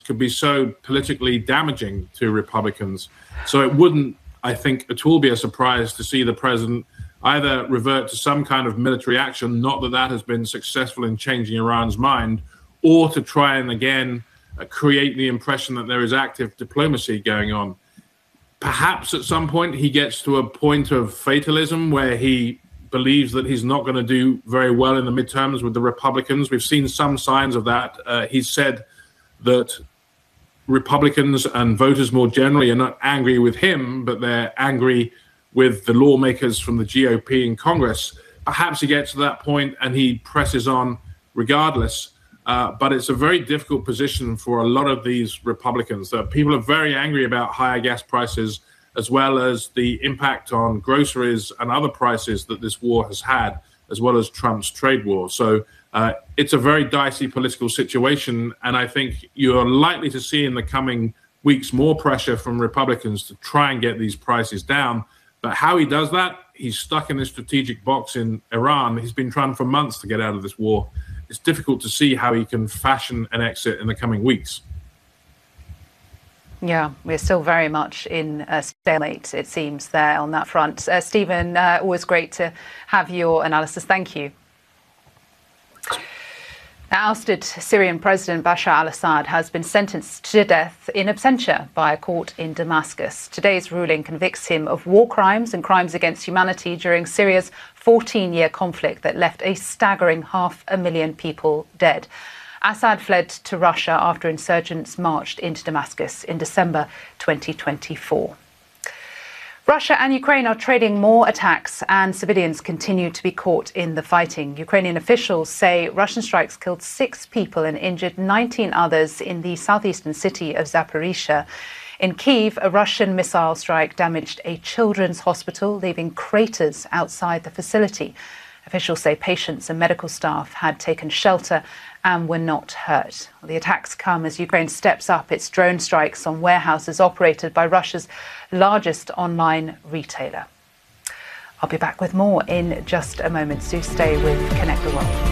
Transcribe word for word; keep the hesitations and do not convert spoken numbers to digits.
could be so politically damaging to Republicans. So it wouldn't, I think, at all be a surprise to see the president either revert to some kind of military action, not that that has been successful in changing Iran's mind, or to try and again uh, create the impression that there is active diplomacy going on. Perhaps at some point he gets to a point of fatalism where he believes that he's not going to do very well in the midterms with the Republicans. We've seen some signs of that. Uh, he's said that Republicans and voters more generally are not angry with him, but they're angry with the lawmakers from the G O P in Congress. Perhaps he gets to that point and he presses on regardless. Uh, but it's a very difficult position for a lot of these Republicans. Uh, people are very angry about higher gas prices, as well as the impact on groceries and other prices that this war has had, as well as Trump's trade war. So uh, it's a very dicey political situation. And I think you're likely to see in the coming weeks more pressure from Republicans to try and get these prices down. But how he does that, he's stuck in this strategic box in Iran. He's been trying for months to get out of this war. It's difficult to see how he can fashion an exit in the coming weeks. Yeah, we're still very much in a stalemate, it seems, there on that front. Uh, Stephen, uh, always great to have your analysis. Thank you. Ousted Syrian President Bashar al-Assad has been sentenced to death in absentia by a court in Damascus. Today's ruling convicts him of war crimes and crimes against humanity during Syria's fourteen-year conflict that left a staggering half a million people dead. Assad fled to Russia after insurgents marched into Damascus in December twenty twenty-four. Russia and Ukraine are trading more attacks, and civilians continue to be caught in the fighting. Ukrainian officials say Russian strikes killed six people and injured nineteen others in the southeastern city of Zaporizhzhia. In Kyiv, a Russian missile strike damaged a children's hospital, leaving craters outside the facility. Officials say patients and medical staff had taken shelter and were not hurt. The attacks come as Ukraine steps up its drone strikes on warehouses operated by Russia's largest online retailer. I'll be back with more in just a moment, so stay with Connect the World.